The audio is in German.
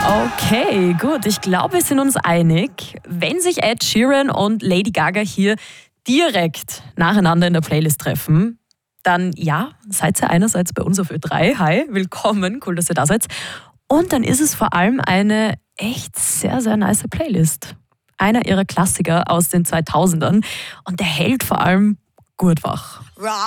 Okay, gut. Ich glaube, wir sind uns einig. Wenn sich Ed Sheeran und Lady Gaga hier direkt nacheinander in der Playlist treffen, dann ja, seid ihr einerseits bei uns auf Ö3. Hi, willkommen, cool, dass ihr da seid. Und dann ist es vor allem eine echt sehr, sehr nice Playlist. Einer ihrer Klassiker aus den 2000ern und der hält vor allem gut wach.